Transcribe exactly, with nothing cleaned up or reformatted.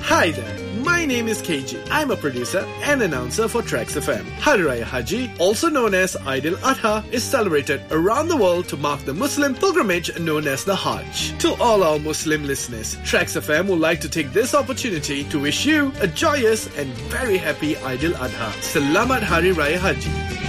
Hi there. My name is K J. I'm a producer and announcer for Tracks F M. Hari Raya Haji, also known as Eid al-Adha, is celebrated around the world to mark the Muslim pilgrimage known as the Hajj. To all our Muslim listeners, Tracks F M would like to take this opportunity to wish you a joyous and very happy Eid al-Adha. Selamat Hari Raya Haji.